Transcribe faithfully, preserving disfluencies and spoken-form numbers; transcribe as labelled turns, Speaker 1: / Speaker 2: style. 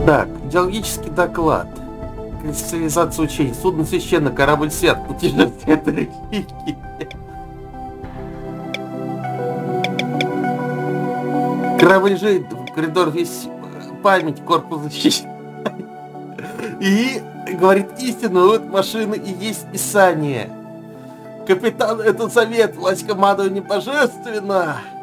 Speaker 1: Так, идеологический доклад. Кристаллизация учений. Судно священно, корабль свят. Путешествие от религии. Корабль лежит, коридор весь память, корпус защищен. И говорит истину, вот машины и есть писание. Капитан, это завет, власть командования божественна.